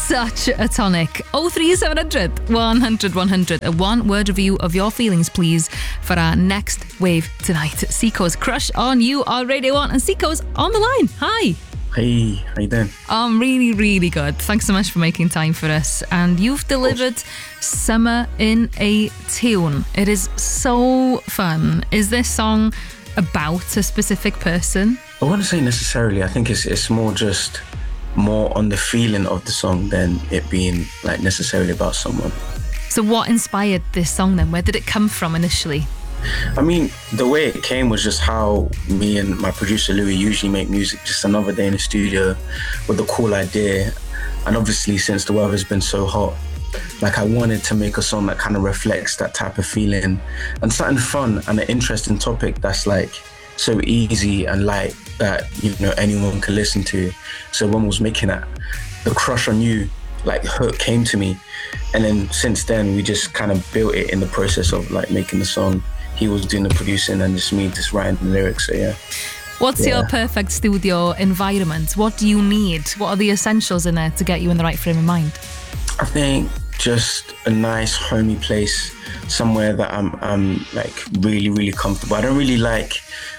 such a tonic. 03700 100 100. A one-word review of your feelings, please, for our next wave tonight. Seiko's Crush on You on Radio 1, and Seiko's on the line. Hi. Hey, how you doing? I'm really, really good. Thanks so much for making time for us. And you've delivered Summer in a Tune. It is so fun. Is this song about a specific person? I wouldn't say necessarily. I think it's more on the feeling of the song than it being like necessarily about someone. So what inspired this song then? Where did it come from initially? I mean, the way it came was just how me and my producer Louis usually make music, just another day in the studio with a cool idea. And obviously, since the weather's been so hot, like I wanted to make a song that kind of reflects that type of feeling and something fun and an interesting topic that's like so easy and light that, you know, anyone can listen to. So when I was making that, the Crush on You, like hook came to me. And then since then, we just kind of built it in the process of like making the song. He was doing the producing and just me just writing the lyrics, so yeah. What's your perfect studio environment? What do you need? What are the essentials in there to get you in the right frame of mind? I think just a nice homey place, somewhere that I'm like really, really comfortable. I don't really like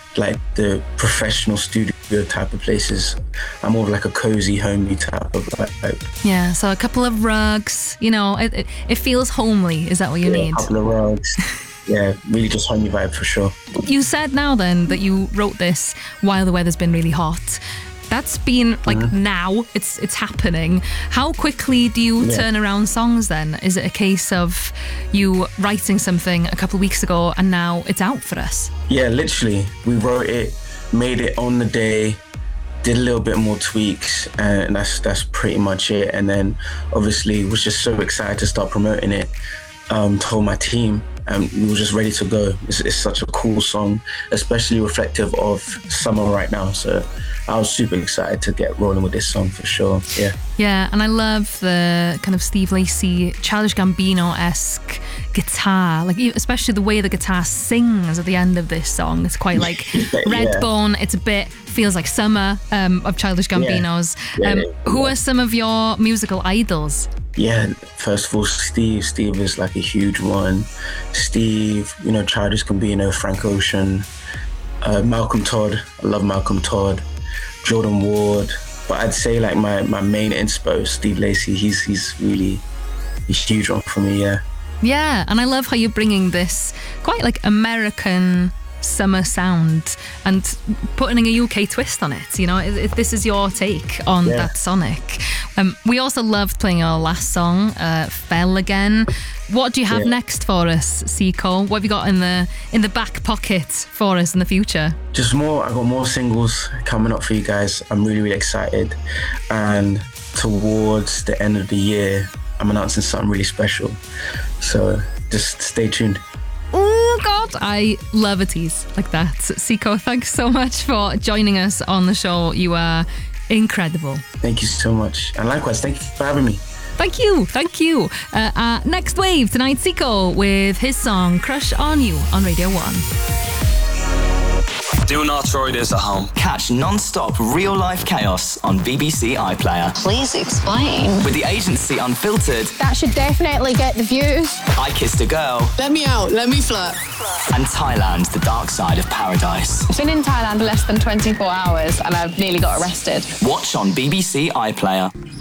the professional studio type of places. I'm more of like a cozy, homey type of like. Yeah, so a couple of rugs, you know, it feels homely. Is that what you need? A couple of rugs. Yeah, really just homey vibe for sure. You said now then that you wrote this while the weather's been really hot. That's been like now, it's happening. How quickly do you turn around songs then? Is it a case of you writing something a couple of weeks ago and now it's out for us? Yeah, literally. We wrote it, made it on the day, did a little bit more tweaks, and that's pretty much it. And then obviously was just so excited to start promoting it. Told my team, and we were just ready to go. It's such a cool song, especially reflective of summer right now. So I was super excited to get rolling with this song for sure. Yeah. Yeah, and I love the kind of Steve Lacy, Childish Gambino-esque guitar, like especially the way the guitar sings at the end of this song. It's quite like Redbone. It's a bit feels like summer of Childish Gambino's. Who are some of your musical idols? Yeah, first of all, Steve. Steve is like a huge one. Steve, you know, Childish Gambino, Frank Ocean, Malcolm Todd. I love Malcolm Todd. Jordan Ward. But I'd say like my main inspo, Steve Lacy. He's really a huge one for me, yeah. Yeah, and I love how you're bringing this quite like American summer sound and putting a UK twist on it. You know, this is your take on that Sonic. We also loved playing our last song, Fell Again. What do you have next for us, Seiko? What have you got in the back pocket for us in the future? Just more. I got more singles coming up for you guys. I'm really, really excited. And towards the end of the year, I'm announcing something really special. So just stay tuned. Oh God, I love a tease like that. Seiko, thanks so much for joining us on the show. You are incredible. Thank you so much. And likewise, thank you for having me. Thank you. Next wave tonight, Seiko with his song Crush on You on Radio 1. Do not try this at home. Catch non-stop real-life chaos on BBC iPlayer. Please explain. With the agency Unfiltered. That should definitely get the views. I Kissed a Girl. Let me out, let me flirt. And Thailand, The Dark Side of Paradise. I've been in Thailand less than 24 hours and I've nearly got arrested. Watch on BBC iPlayer.